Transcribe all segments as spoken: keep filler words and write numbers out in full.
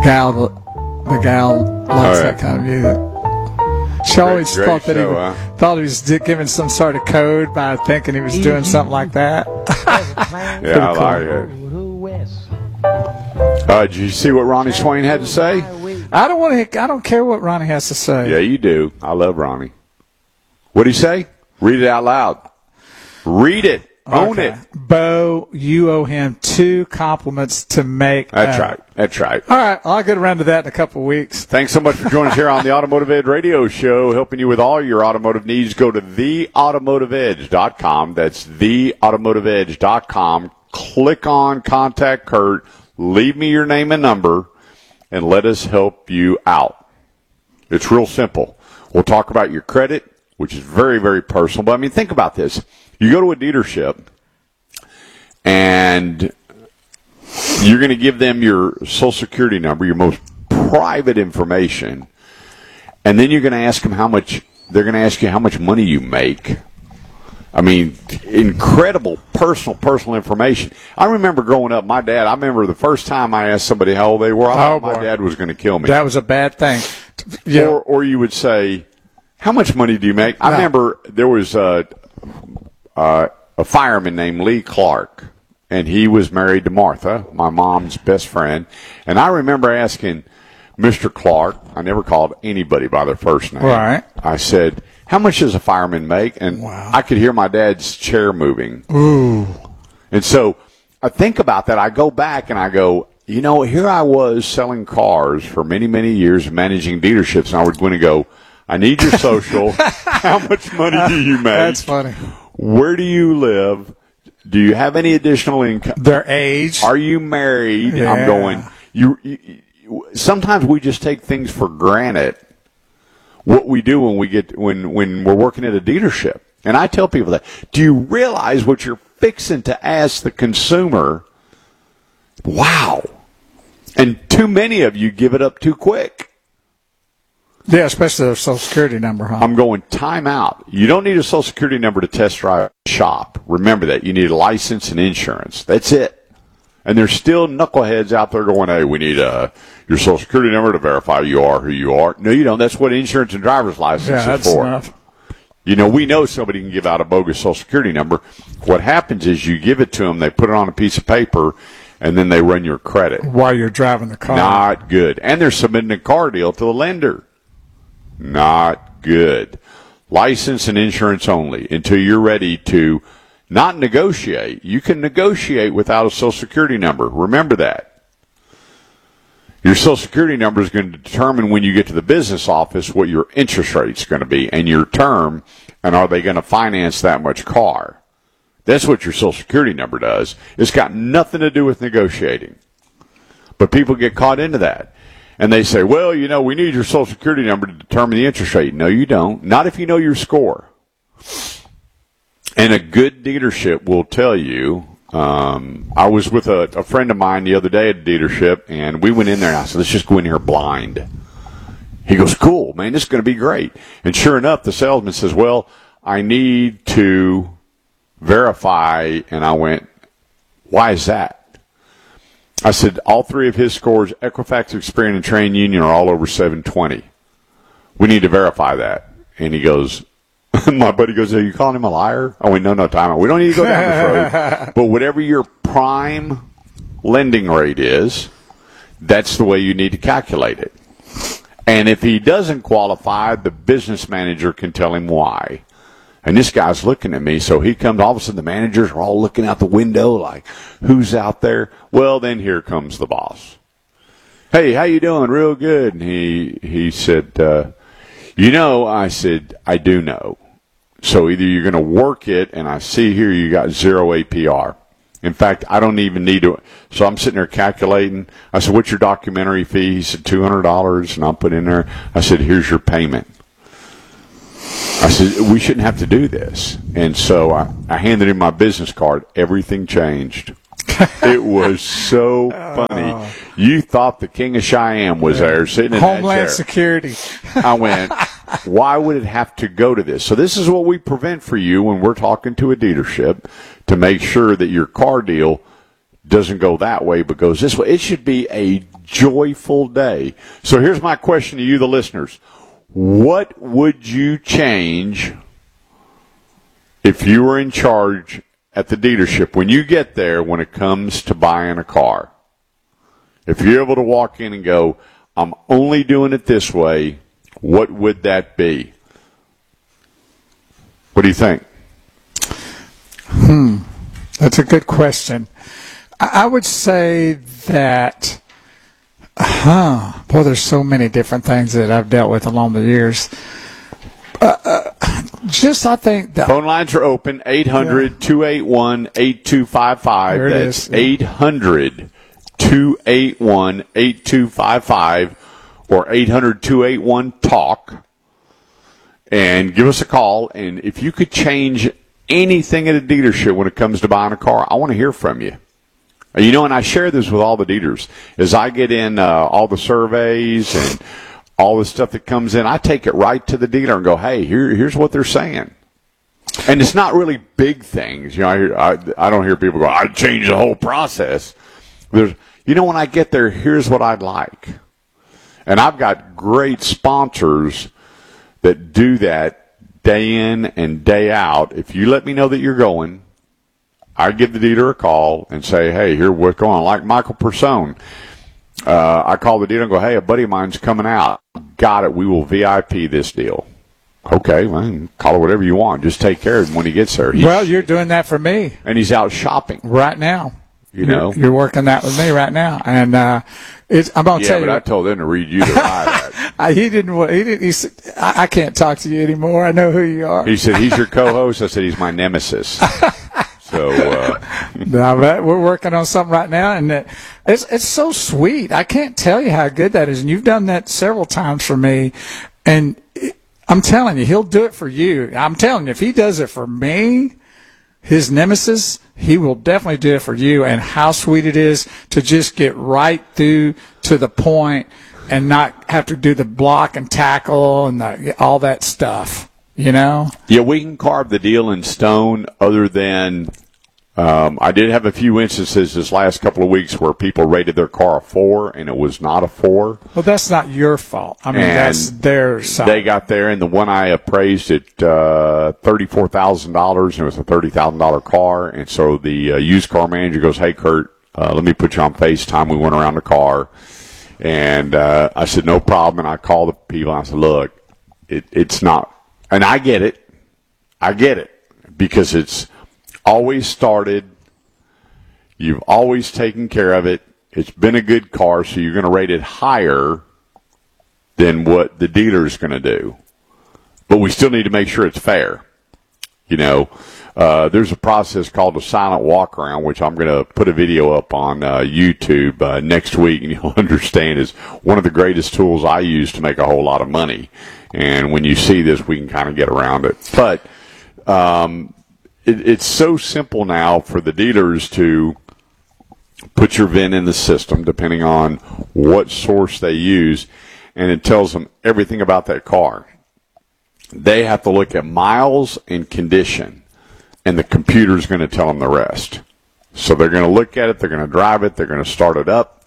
gal, the gal likes right. that kind of music. She always great thought that show, he huh? thought he was di- giving some sort of code by thinking he was doing something like that. Yeah, I like it. Uh, did you see what Ronnie Swain had to say? I don't want to. I don't care what Ronnie has to say. Yeah, you do. I love Ronnie. What did he say? Read it out loud. Read it. Own Okay. it. Bo, you owe him two compliments to make. That's uh, right. That's right. All right, I'll get around to that in a couple of weeks. Thanks so much for joining us here on the Automotive Edge Radio Show, helping you with all your automotive needs. Go to the automotive edge dot com. That's the automotive edge dot com. Click on Contact Kurt. Leave me your name and number, and let us help you out. It's real simple. We'll talk about your credit, which is very, very personal. But, I mean, think about this. You go to a dealership, and you're going to give them your Social Security number, your most private information, and then you're going to ask them how much, they're going to ask you how much money you make. I mean, incredible personal, personal information. I remember growing up, my dad, I remember the first time I asked somebody how old they were, I thought Oh, my boy. dad was going to kill me. That was a bad thing. Yeah. Or, or you would say, how much money do you make? I No. remember there was a, a, a fireman named Lee Clark, and he was married to Martha, my mom's best friend. And I remember asking Mister Clark, I never called anybody by their first name. Right. I said, how much does a fireman make? And Wow. I could hear my dad's chair moving. Ooh. And so I think about that. I go back and I go, you know, here I was selling cars for many, many years, managing dealerships, and I was going to go, I need your social. How much money do you make? That's funny. Where do you live? Do you have any additional income? Their age. Are you married? Yeah. I'm going, you, you, you, sometimes we just take things for granted. What we do when we get when when we're working at a dealership. And I tell people that, do you realize what you're fixing to ask the consumer? Wow. And too many of you give it up too quick. Yeah, especially their Social Security number, huh? I'm going time out. You don't need a Social Security number to test drive a shop. Remember that. You need a license and insurance. That's it. And there's still knuckleheads out there going, hey, we need uh, your Social Security number to verify you are who you are. No, you don't. That's what insurance and driver's license yeah, is that's for. enough. You know, we know somebody can give out a bogus Social Security number. What happens is you give it to them, they put it on a piece of paper, and then they run your credit. While you're driving the car. Not good. And they're submitting a car deal to the lender. Not good. License and insurance only until you're ready to not negotiate. You can negotiate without a Social Security number. Remember that. Your Social Security number is going to determine when you get to the business office what your interest rate is going to be and your term, and are they going to finance that much car. That's what your Social Security number does. It's got nothing to do with negotiating. But people get caught into that. And they say, well, you know, we need your Social Security number to determine the interest rate. No, you don't. Not if you know your score. And a good dealership will tell you, um, I was with a, a friend of mine the other day at a dealership, and we went in there, and I said, let's just go in here blind. He goes, cool, man, this is going to be great. And sure enough, the salesman says, well, I need to verify. And I went, why is that? I said, all three of his scores, Equifax, Experian, and Train Union, are all over seven twenty. We need to verify that. And he goes, my buddy goes, are you calling him a liar? I went, no, no, time out. We don't need to go down this road. But whatever your prime lending rate is, that's the way you need to calculate it. And if he doesn't qualify, the business manager can tell him why. And this guy's looking at me, so he comes, all of a sudden the managers are all looking out the window like, who's out there? Well, then here comes the boss. Hey, how you doing? Real good. And he, he said, uh, you know, I said, I do know. So either you're going to work it, and I see here you got zero A P R. In fact, I don't even need to. So I'm sitting there calculating. I said, what's your documentary fee? He said, two hundred dollars. And I'll put in there. I said, here's your payment. I said, we shouldn't have to do this. And so I, I handed him my business card. Everything changed. It was so funny. You thought the King of Cheyenne was there sitting in Homeland that chair. Security. I went, why would it have to go to this? So this is what we prevent for you when we're talking to a dealership to make sure that your car deal doesn't go that way but goes this way. It should be a joyful day. So here's my question to you, the listeners. What would you change if you were in charge at the dealership when you get there when it comes to buying a car? If you're able to walk in and go, I'm only doing it this way, what would that be? What do you think? Hmm. That's a good question. I would say that, huh, boy, there's so many different things that I've dealt with along the years. Uh, uh, just, I think that phone lines are open, eight hundred, two eight one, eight two five five. There it That's is. eight hundred, two eight one, eight two five five or eight hundred, two eight one, talk. And give us a call. And if you could change anything at a dealership when it comes to buying a car, I want to hear from you. You know, and I share this with all the dealers. As I get in uh, all the surveys and all the stuff that comes in, I take it right to the dealer and go, hey, here, here's what they're saying. And it's not really big things. You know, I, hear, I, I don't hear people go, I'd change the whole process. There's, you know, when I get there, here's what I'd like. And I've got great sponsors that do that day in and day out. If you let me know that you're going, I give the dealer a call and say, hey, here, what's going on? Like Michael Persone. Uh, I call the dealer and go, hey, a buddy of mine's coming out. Got it. We will V I P this deal. Okay, well, call it whatever you want. Just take care of him when he gets there. He's, well, you're doing that for me. And he's out shopping. Right now. You know. You're, you're working that with me right now. And uh, it's, I'm going to yeah, tell you. Yeah, but I told him to read you the ride. I, he didn't. He didn't. He said, I, I can't talk to you anymore. I know who you are. He said, he's your co-host. I said, he's my nemesis. So uh, no, but we're working on something right now, and it, it's it's so sweet. I can't tell you how good that is, and you've done that several times for me. And it, I'm telling you, he'll do it for you. I'm telling you, if he does it for me, his nemesis, he will definitely do it for you. And how sweet it is to just get right through to the point and not have to do the block and tackle and the, all that stuff. You know? Yeah, we can carve the deal in stone other than um, I did have a few instances this last couple of weeks where people rated their car a four and it was not a four. Well, that's not your fault. I mean, and that's their side. They got there, and the one I appraised at uh, thirty-four thousand dollars, and it was a thirty thousand dollars car. And so the uh, used car manager goes, hey, Kurt, uh, let me put you on FaceTime. We went around the car. And uh, I said, no problem. And I called the people, and I said, look, it, it's not. And I get it. I get it. Because it's always started. You've always taken care of it. It's been a good car, so you're going to rate it higher than what the dealer's going to do. But we still need to make sure it's fair. You know, uh, there's a process called a silent walk around, which I'm going to put a video up on uh, YouTube uh, next week, and you'll understand is one of the greatest tools I use to make a whole lot of money. And when you see this, we can kind of get around it. But um, it, it's so simple now for the dealers to put your V I N in the system, depending on what source they use, and it tells them everything about that car. They have to look at miles and condition, and the computer's going to tell them the rest. So they're going to look at it, they're going to drive it, they're going to start it up,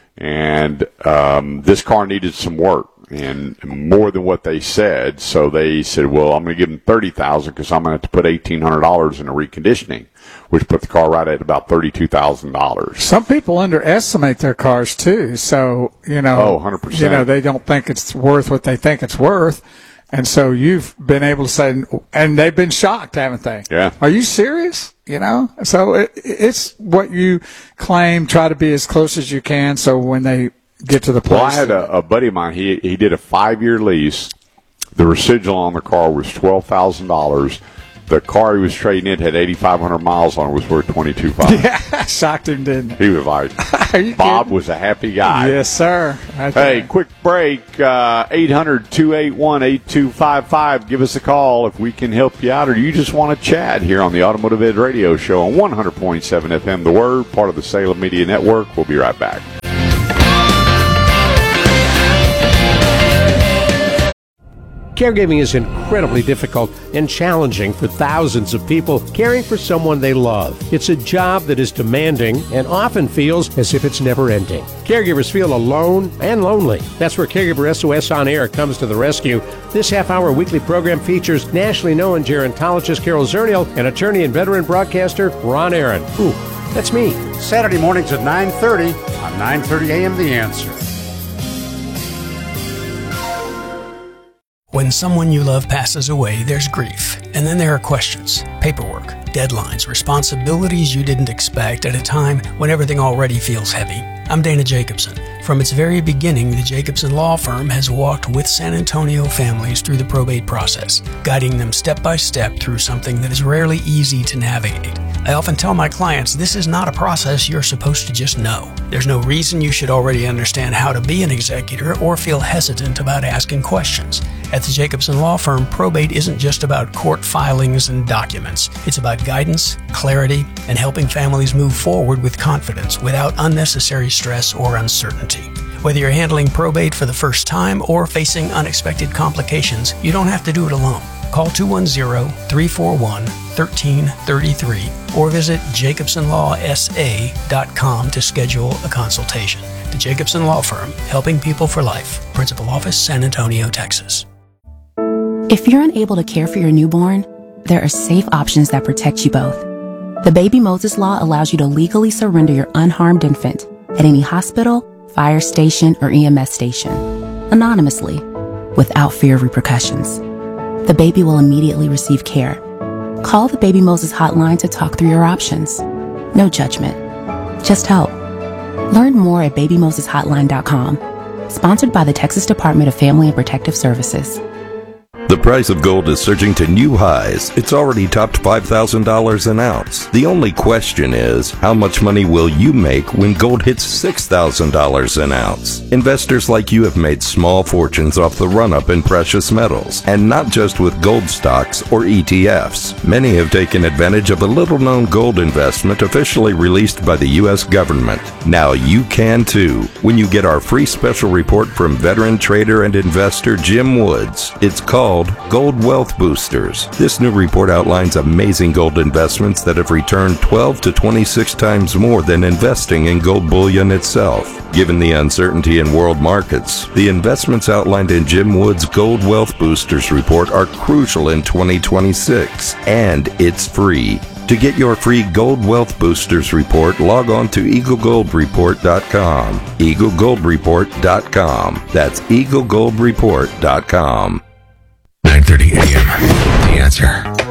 and um, this car needed some work. And more than what they said, so they said, well, I'm going to give them thirty thousand dollars because I'm going to have to put eighteen hundred dollars in a reconditioning, which put the car right at about thirty-two thousand dollars. Some people underestimate their cars, too. So, you know, oh, one hundred percent. You know, they don't think it's worth what they think it's worth. And so you've been able to say, and they've been shocked, haven't they? Yeah. Are you serious? You know, so it, it's what you claim, try to be as close as you can. So when they get to the place. Well, I had a, a buddy of mine. He he did a five-year lease. The residual on the car was twelve thousand dollars. The car he was trading in had eighty-five hundred miles on it, was worth twenty-two thousand five hundred. Yeah, shocked him, didn't it? He was like, Are you Bob kidding? was a happy guy. Yes, sir. Right Hey, there. quick break. Uh, eight hundred, two eight one, eight two five five. Give us a call if we can help you out, or you just want to chat here on the Automotive Ed Radio Show on one hundred point seven F M. The Word, part of the Salem Media Network. We'll be right back. Caregiving is incredibly difficult and challenging for thousands of people caring for someone they love. It's a job that is demanding and often feels as if it's never ending. Caregivers feel alone and lonely. That's where Caregiver S O S On Air comes to the rescue. This half-hour weekly program features nationally known gerontologist Carol Zernial and attorney and veteran broadcaster Ron Aaron. Ooh, that's me. Saturday mornings at nine thirty on nine thirty a.m. The Answer. When someone you love passes away, there's grief. And then there are questions, paperwork, deadlines, responsibilities you didn't expect at a time when everything already feels heavy. I'm Dana Jacobson. From its very beginning, the Jacobson Law Firm has walked with San Antonio families through the probate process, guiding them step by step through something that is rarely easy to navigate. I often tell my clients this is not a process you're supposed to just know. There's no reason you should already understand how to be an executor or feel hesitant about asking questions. At the Jacobson Law Firm, probate isn't just about court filings and documents. It's about guidance, clarity, and helping families move forward with confidence without unnecessary stress or uncertainty. Whether you're handling probate for the first time or facing unexpected complications, you don't have to do it alone. Call two one zero, three four one, one three three three or visit jacobson law s a dot com to schedule a consultation. The Jacobson Law Firm, helping people for life. Principal Office, San Antonio, Texas. If you're unable to care for your newborn, there are safe options that protect you both. The Baby Moses Law allows you to legally surrender your unharmed infant at any hospital, fire station, or E M S station, anonymously, without fear of repercussions. The baby will immediately receive care. Call the Baby Moses hotline to talk through your options. No judgment, just help. Learn more at baby moses hotline dot com. Sponsored by the Texas Department of Family and Protective Services. The price of gold is surging to new highs. It's already topped five thousand dollars an ounce. The only question is, how much money will you make when gold hits six thousand dollars an ounce? Investors like you have made small fortunes off the run-up in precious metals, and not just with gold stocks or E T Fs. Many have taken advantage of a little-known gold investment officially released by the U S government. Now you can too, when you get our free special report from veteran trader and investor Jim Woods. It's called Gold Wealth Boosters. This new report outlines amazing gold investments that have returned twelve to twenty-six times more than investing in gold bullion itself. Given the uncertainty in world markets, the investments outlined in Jim Woods' Gold Wealth Boosters report are crucial in twenty twenty-six, and it's free. To get your free Gold Wealth Boosters report, log on to eagle gold report dot com. eagle gold report dot com. That's eagle gold report dot com. nine thirty a.m. The Answer.